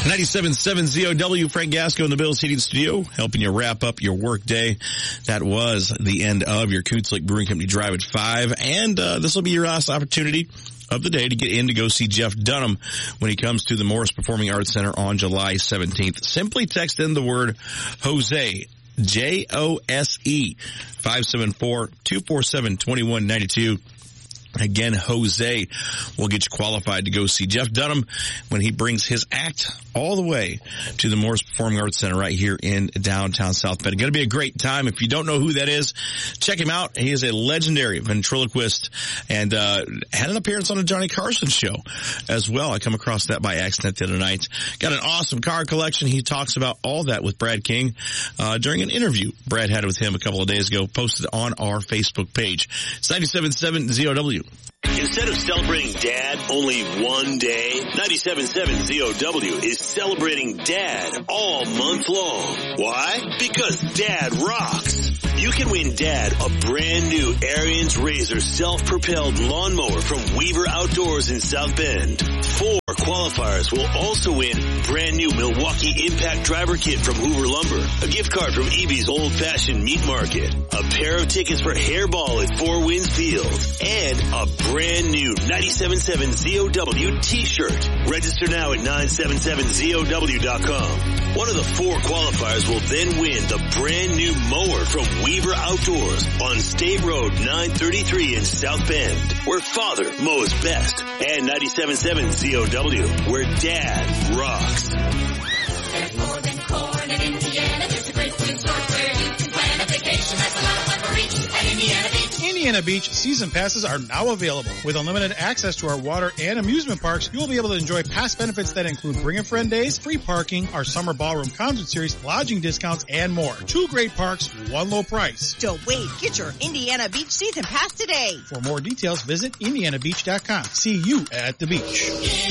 97.7 ZOW, Frank Gasco in the Bills Heating Studio, helping you wrap up your work day. That was the end of your Coots Lake Brewing Company Drive at 5, and this will be your last opportunity of the day to get in to go see Jeff Dunham when he comes to the Morris Performing Arts Center on July 17th. Simply text in the word Jose, Jose, 574-247-2192. Again, Jose will get you qualified to go see Jeff Dunham when he brings his act all the way to the Morris Performing Arts Center right here in downtown South Bend. Going to be a great time. If you don't know who that is, check him out. He is a legendary ventriloquist and had an appearance on the Johnny Carson show as well. I come across that by accident the other night. Got an awesome car collection. He talks about all that with Brad King during an interview Brad had with him a couple of days ago, posted on our Facebook page. It's 97.7 ZOW. Instead of celebrating Dad only one day, 97.7 ZOW is celebrating Dad all month long. Why? Because Dad rocks. You can win Dad a brand new Ariens Razor self-propelled lawnmower from Weaver Outdoors in South Bend. 4 qualifiers will also win brand new Milwaukee Impact Driver Kit from Hoover Lumber, a gift card from EB's Old Fashioned Meat Market, a pair of tickets for Hairball at Four Winds Field, and a brand new 97.7 ZOW t-shirt. Register now at 977ZOW.com. One of the 4 qualifiers will then win the brand new mower from Weaver Outdoors on State Road 933 in South Bend, where Father mows best, and 97.7 ZOW, where Dad rocks. There's more than corn in Indiana. There's a great resort where you can plan a vacation. That's a lot of fun for each at Indiana Beach. Indiana Beach season passes are now available. With unlimited access to our water and amusement parks, you will be able to enjoy past benefits that include Bring a Friend Days, free parking, our summer ballroom concert series, lodging discounts, and more. 2 great parks, 1 low price. Don't wait. Get your Indiana Beach season pass today. For more details, visit IndianaBeach.com. See you at the beach.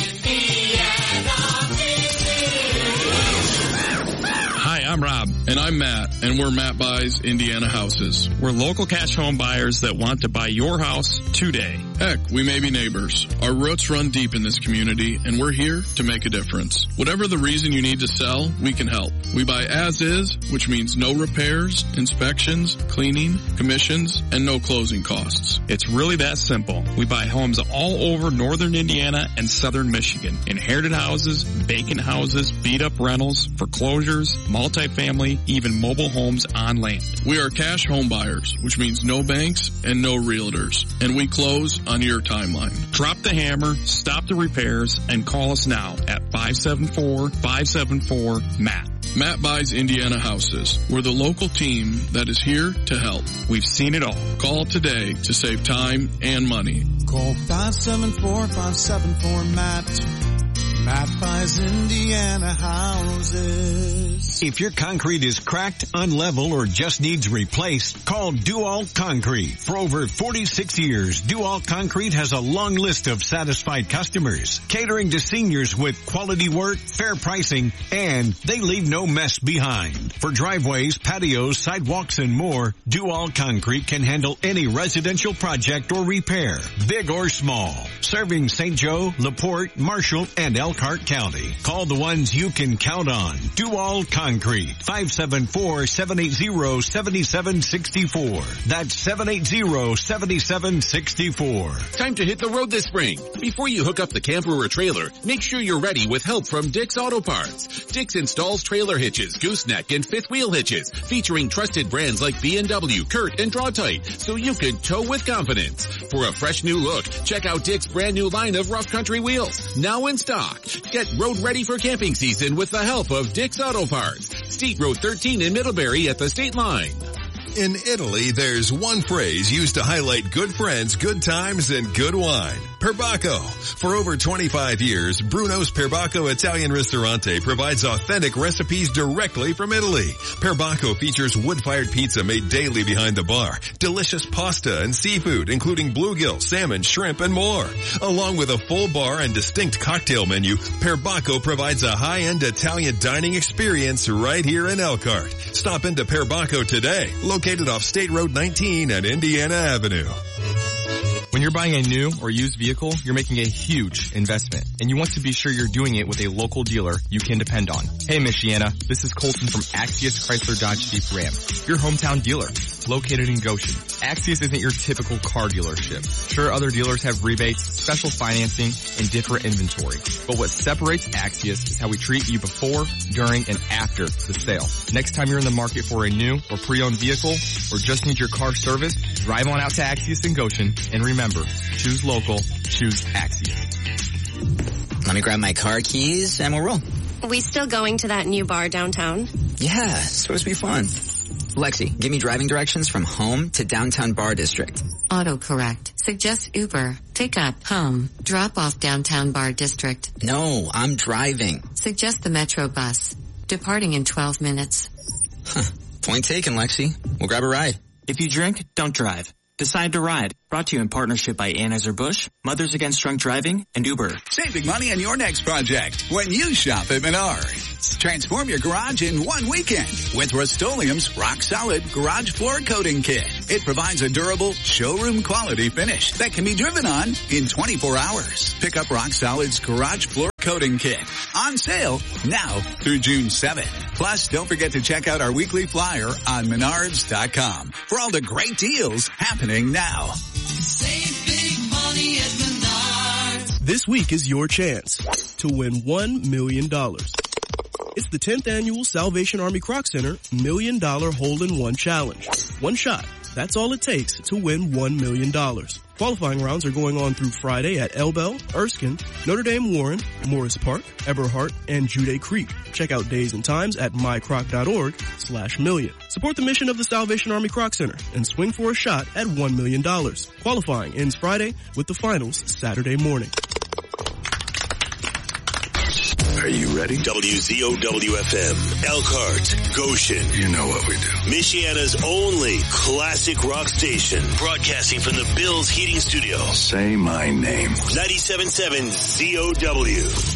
Hi, I'm Rob. And I'm Matt, and we're Matt Buys Indiana Houses. We're local cash home buyers that want to buy your house today. Heck, we may be neighbors. Our roots run deep in this community, and we're here to make a difference. Whatever the reason you need to sell, we can help. We buy as is, which means no repairs, inspections, cleaning, commissions, and no closing costs. It's really that simple. We buy homes all over northern Indiana and southern Michigan. Inherited houses, vacant houses, beat-up rentals, foreclosures, multifamily, even mobile homes on land. We are cash home buyers, which means no banks and no realtors. And we close on your timeline. Drop the hammer, stop the repairs, and call us now at 574-574-MATT. Matt Buys Indiana Houses. We're the local team that is here to help. We've seen it all. Call today to save time and money. Call 574-574-MATT. Matt Buys Indiana Houses. If your concrete is cracked, unlevel, or just needs replaced, call DuAll Concrete. For over 46 years, DuAll Concrete has a long list of satisfied customers, catering to seniors with quality work, fair pricing, and they leave no mess behind. For driveways, patios, sidewalks, and more, DuAll Concrete can handle any residential project or repair, big or small. Serving St. Joe, LaPorte, Marshall, and Elkhart County. Call the ones you can count on. DuAll Concrete, 574-780-7764. That's 780-7764. Time to hit the road this spring. Before you hook up the camper or trailer, make sure you're ready with help from Dick's Auto Parts. Dick's installs trailer hitches, gooseneck, and fifth wheel hitches, featuring trusted brands like B&W, Kurt, and Draw-Tite, so you can tow with confidence. For a fresh new look, check out Dick's brand new line of rough country wheels, now in stock. Get road ready for camping season with the help of Dick's Auto Parts. State Road 13 in Middlebury at the state line. In Italy, there's one phrase used to highlight good friends, good times, and good wine. Perbacco. For over 25 years, Bruno's Perbacco Italian Ristorante provides authentic recipes directly from Italy. Perbacco features wood-fired pizza made daily behind the bar, delicious pasta and seafood, including bluegill, salmon, shrimp, and more. Along with a full bar and distinct cocktail menu, Perbacco provides a high-end Italian dining experience right here in Elkhart. Stop into Perbacco today, located off State Road 19 and Indiana Avenue. When you're buying a new or used vehicle, you're making a huge investment, and you want to be sure you're doing it with a local dealer you can depend on. Hey, Michiana, this is Colton from Axius Chrysler Dodge Jeep Ram, your hometown dealer, located in Goshen. Axius isn't your typical car dealership. Sure, other dealers have rebates, special financing, and different inventory, but what separates Axius is how we treat you before, during, and after the sale. Next time you're in the market for a new or pre-owned vehicle, or just need your car serviced, drive on out to Axius in Goshen, and remember, choose local, choose Axius. Let me grab my car keys and we'll roll. We still going to that new bar downtown? Yeah, it's supposed to be fun. Lexi, give me driving directions from home to downtown bar district. Autocorrect. Suggest Uber. Pick up, home. Drop off downtown bar district. No, I'm driving. Suggest the Metro bus. Departing in 12 minutes. Huh. Point taken, Lexi. We'll grab a ride. If you drink, don't drive. Decide to ride. Brought to you in partnership by Anheuser-Busch, Mothers Against Drunk Driving, and Uber. Saving money on your next project when you shop at Menards. Transform your garage in one weekend with Rust-Oleum's Rock Solid Garage Floor Coating Kit. It provides a durable, showroom quality finish that can be driven on in 24 hours. Pick up Rock Solid's Garage Floor Coating Kit. On sale now through June 7th. Plus, don't forget to check out our weekly flyer on Menards.com for all the great deals happening now. Save big money at Menards. This week is your chance to win $1 million. It's the 10th annual Salvation Army Croc Center $1 Million Hole-in-One Challenge. One shot. That's all it takes to win $1 million. Qualifying rounds are going on through Friday at Elbel, Erskine, Notre Dame Warren, Morris Park, Eberhart, and Jude Creek. Check out days and times at mycroc.org/million. Support the mission of the Salvation Army Croc Center and swing for a shot at $1 million. Qualifying ends Friday with the finals Saturday morning. Are you ready? WZOW-FM, Elkhart, Goshen. You know what we do. Michiana's only classic rock station, broadcasting from the Bills Heating Studio. Say my name. 97.7 ZOW.